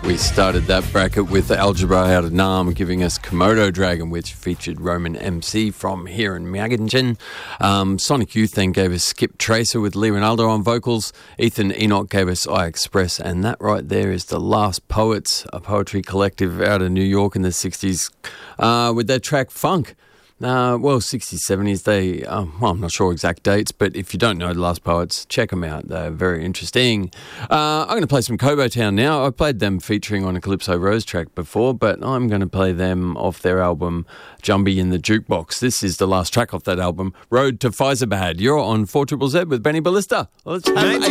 We started that bracket with Algebra out of Nam giving us Komodo Dragon, which featured Roman MC from here in Magingen. Sonic Youth then gave us Skip Tracer with Lee Ronaldo on vocals. Ethan Enoch gave us I Express, and that right there is The Last Poets, a poetry collective out of New York in the 60s with their track Funk. 60s, 70s, I'm not sure exact dates, but if you don't know The Last Poets, check them out. They're very interesting. I'm going to play some Cobo Town now. I played them featuring on a Calypso Rose track before, but I'm going to play them off their album Jumbie in the Jukebox. This is the last track off that album, Road to Fyzabad. You're on 4ZZZ with Benny Ballista. Let's have